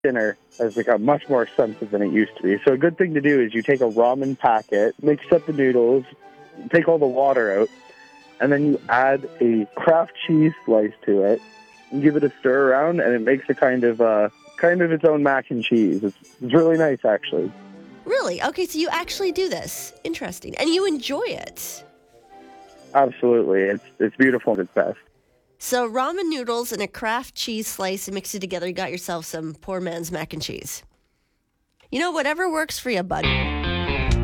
dinner has become much more expensive than it used to be. So a good thing to do is you take a ramen packet, mix up the noodles, take all the water out, and then you add a Kraft cheese slice to it and give it a stir around, and it makes a kind of its own mac and cheese. It's really nice, actually. Really? Okay, so you actually do this. Interesting. And you enjoy it. Absolutely. It's beautiful at its best. So ramen noodles and a Kraft cheese slice and mix it together. You got yourself some poor man's mac and cheese. Whatever works for you, bud.